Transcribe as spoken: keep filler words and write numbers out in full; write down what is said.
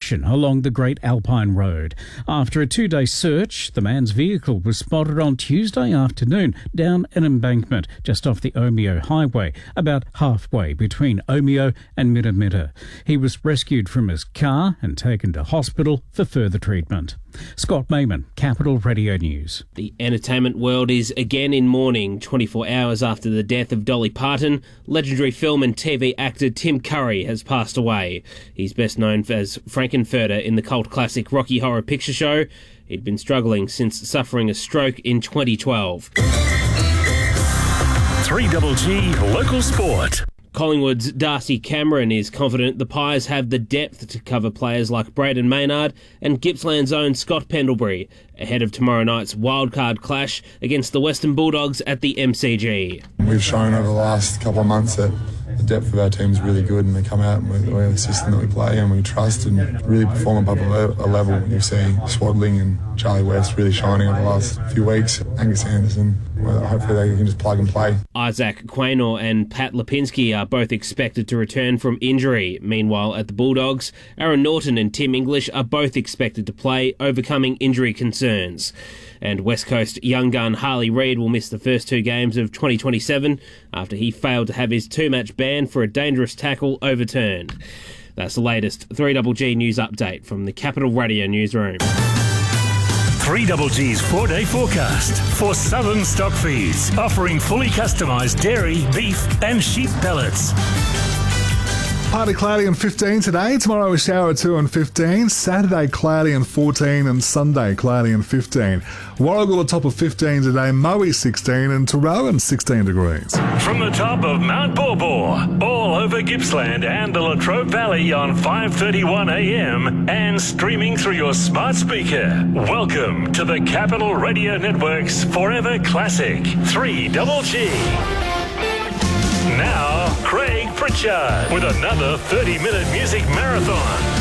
action along the Great Alpine Road. After a two-day search, the man's vehicle was spotted on Tuesday afternoon down an embankment just off the Omeo Highway, about halfway between Omeo and Minamitta. He was rescued from his car and taken to hospital for further treatment. Scott Mayman, Capital Radio News. The entertainment world is again in mourning. twenty-four hours after the death of Dolly Parton, legendary film and T V actor Tim Curry has passed away. He's best known as Frankenfurter in the cult classic Rocky Horror Picture Show. He'd been struggling since suffering a stroke in twenty twelve. three G G Local Sport. Collingwood's Darcy Cameron is confident the Pies have the depth to cover players like Braden Maynard and Gippsland's own Scott Pendlebury ahead of tomorrow night's wildcard clash against the Western Bulldogs at the M C G. We've shown over the last couple of months that the depth of our team is really good, and they come out and we, we have a system that we play and we trust and really perform above a level. You see Swadling and Charlie West really shining over the last few weeks. Angus Anderson, well, hopefully they can just plug and play. Isaac Quaynor and Pat Lipinski are both expected to return from injury. Meanwhile, at the Bulldogs, Aaron Norton and Tim English are both expected to play, overcoming injury concerns. And West Coast young gun Harley Reid will miss the first two games of twenty twenty-seven after he failed to have his two-match ban for a dangerous tackle overturned. That's the latest three G G news update from the Capital Radio newsroom. three G G's four-day forecast for Southern Stock Feeds, offering fully customised dairy, beef and sheep pellets. Partly cloudy and fifteen today. Tomorrow a shower at two and fifteen. Saturday cloudy and fourteen, and Sunday cloudy and fifteen. Warragul at top of fifteen today. Moe sixteen, and Tarowan sixteen degrees. From the top of Mount Borbor, all over Gippsland and the Latrobe Valley on five thirty-one a m and streaming through your smart speaker. Welcome to the Capital Radio Network's Forever Classic three G G. Now, Craig Pritchard with another thirty minute music marathon.